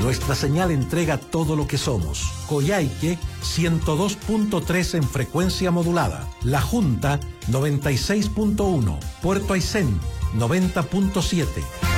Nuestra señal entrega todo lo que somos. Coyhaique, 102.3 en frecuencia modulada. La Junta, 96.1. Puerto Aysén, 90.7.